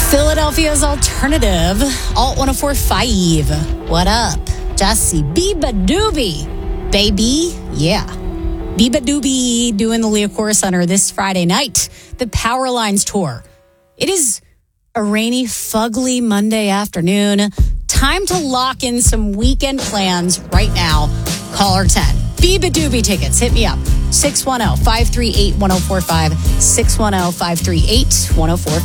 Philadelphia's alternative, Alt 104.5. What up? Jesse Biba Doobie. Baby, yeah. Biba Doobie doing the Liacouras Center this Friday night. The Power Lines Tour. It is a rainy, fugly Monday afternoon. Time to lock in some weekend plans right now. Caller 10. Biba Doobie tickets. Hit me up. 610-538-1045. 610-538-1045.